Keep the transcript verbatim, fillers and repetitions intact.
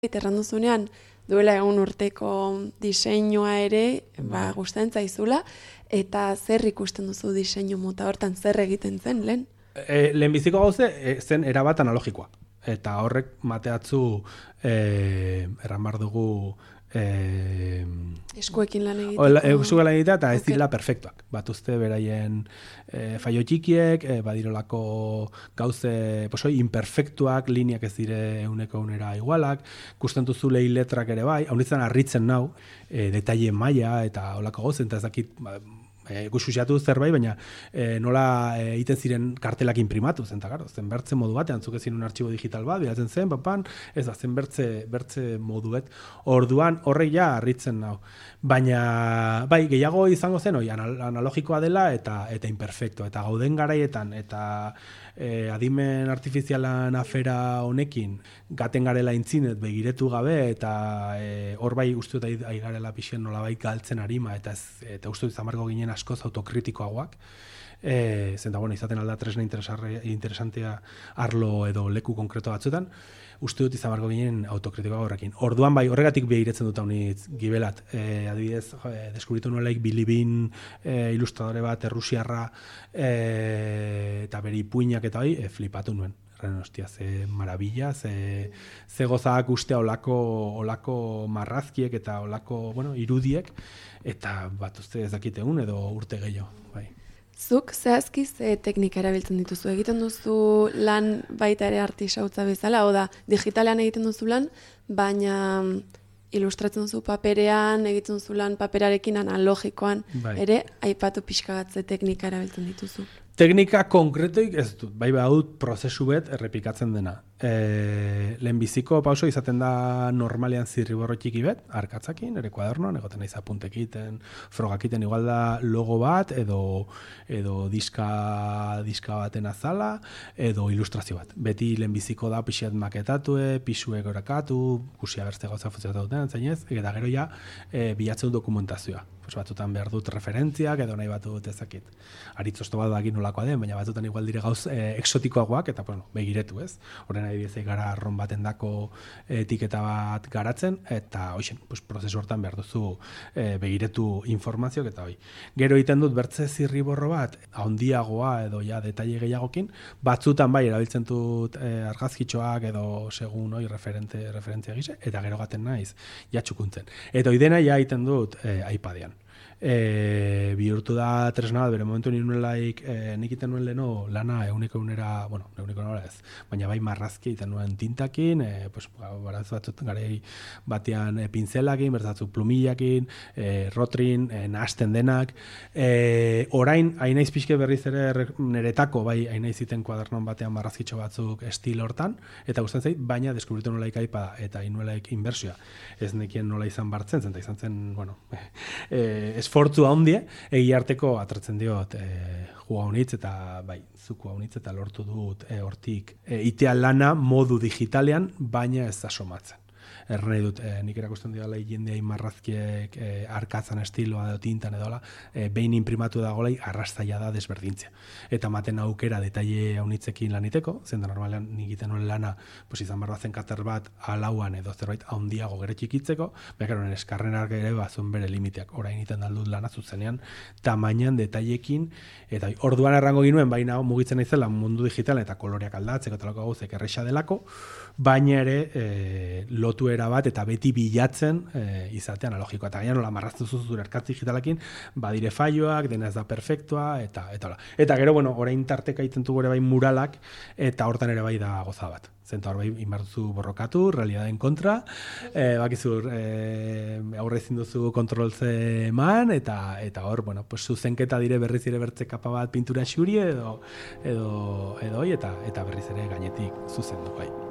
erranduzunean duela egun urteko diseinua ere, ba, gustatzen zaizula, eta zer ikusten duzu diseinu mota hortan, zer egiten zen, lehen? E, lehenbiziko gauze e, zen erabat analogikoa. Eta horrek mateatzu e, erran bar dugu e, eskuekin lan egiteko. Eskuekin lan egitea eta ez direla perfektuak. Batuzte beraien e, faio txikiek, e, badirolako gauze posoi, imperfektuak, lineak ez dire euneko eunera igualak, ikusten duzu lehi letrak ere bai, hau nintzen harritzen nau, e, detaile maila eta olako gauzen, eta ez dakit, ba, E, gususiatu zerbait, baina e, nola egiten ziren kartelak inprimatu zen, eta garo, zen bertze modu batean, zuk ezin un artxibo digital bat, biratzen zen, papan, ez da, zen bertze, bertze moduet. Orduan, horrek ja harritzen nau. Baina, bai, gehiago izango zen, oi, analogikoa dela eta eta imperfecto, eta gauden garaietan, eta e, adimen artifizialan afera honekin, gaten garela intzinet, begiretu gabe, eta e, hor bai uste dut ari garela pixen nola bai galtzen arima, eta, ez, eta uste dut zamarko ginen askoz autokritikoagoak, e, zenta, bueno, izaten alda tresna interesantea arlo edo leku konkreto batzuetan, uste dut izamarko ginen autokritikoa horrekin. Orduan bai, horregatik behiretzen dut haunitz gibelat. E, adibidez, e, deskubritu nuelaik Bilibin e, ilustradore bat, errusiarra, e, eta beri ipuinak eta bai, e, flipatu nuen. Hostia, ze maravilla, ze, ze gozak ustea olako, olako marrazkiek eta olako, bueno, irudiek, eta bat uste ez dakitegun edo urte gehiago, bai. Zuk zehazki ze teknika erabiltzen dituzu? Egiten duzu lan baita ere artisautza bezala, o da, digitalean egiten duzu lan, baina ilustratzen duzu paperean, egiten duzu lan paperarekin analogikoan, bai. Ere, aipatu pixka bat ze teknika erabiltzen dituzu. Teknika konkretoik ez dut, bai badut prozesu bet errepikatzen dena. E, lehenbiziko pauso izaten da normalean zirriborro txiki bet, arkatzakin, ere kuadernoan, egoten naiz apuntekiten, frogakiten igual da logo bat, edo, edo diska, diska baten azala, edo ilustrazio bat. Beti lehenbiziko da pixiat maketatue, pisuek orakatu, gusia berste gauza funtzionatu duten, zainez, eta gero ja e, bilatzen dokumentazioa. Pues batzutan behar dut referentziak, edo nahi bat dut ezakit. Aritzosto bat bagin nolakoa den, baina batzutan igual dire gauz e, exotikoagoak, eta bueno, begiretu ez. Horren adibidez gara arron baten dako etiketa bat garatzen, eta hoixen, pues, prozesu hortan behar duzu e, begiretu informazioak, eta hoi. Gero egiten dut bertze zirriborro bat, handiagoa edo ja detaile gehiagokin, batzutan bai erabiltzen dut e, argazkitxoak edo segun hoi referente, referentzia gise, eta gero gaten naiz, ja txukuntzen. Eta hoi dena ja egiten dut e, iPadean. E, bihurtu da tresna bat, bere momentu ninuelaik e, nik iten nuen leheno lana euneko eunera, bueno, euneko eunera ez, baina bai marrazki iten nuen tintakin, e, pues, baraz batzut garei batean e, pinzelakin, bertzatzu plumillakin, e, rotrin, e, nahasten denak, e, orain hainaiz pixke berriz ere neretako, bai hainaiz iten kuadernon batean marrazkitxo batzuk estil hortan, eta gustatzen zait, baina deskubritu nolaik aipa eta inuelaik inbersioa, ez nekien nola izan bartzen, zenta izan zen, bueno, e, esfortzu handie, egi arteko atratzen diot e, jua honitz eta bai, zuku honitz eta lortu dut e, hortik e, itea lana modu digitalean, baina ez da somatzen. Ernei dut, e, nik erakusten dira jendea marrazkiek e, arkatzan estiloa edo tintan edo e, behin imprimatu da golai arrastaia da desberdintzea. Eta maten aukera detaile haunitzekin laniteko, zen da normalean nik egiten nuen lana, pues izan barra zen kater bat alauan edo zerbait handiago gere txikitzeko, bekaroen eskarrenak ere bazuen bere limiteak, orain egiten daldut lana zuzenean, tamainan detailekin, eta orduan errango ginuen, baina mugitzen naizela mundu digital eta koloreak aldatzeko eta lako gauzek erresa delako, baina ere e, lotu era bat eta beti bilatzen e, izate analogikoa. Eta gaina nola marraztu zuzur erkatz digitalekin, badire faioak, dena ez da perfektua, eta eta, eta gero, bueno, orain tarteka itentu gore bai muralak, eta hortan ere bai da goza bat. Zenta hor bai inbartuzu borrokatu, realitateen kontra, e, bakizur e, aurre ezin duzu kontroltze eman, eta eta hor, bueno, pues zuzenketa dire berriz ere bertze kapa bat pintura xuri edo edo edo eta eta berriz ere gainetik zuzendu bai.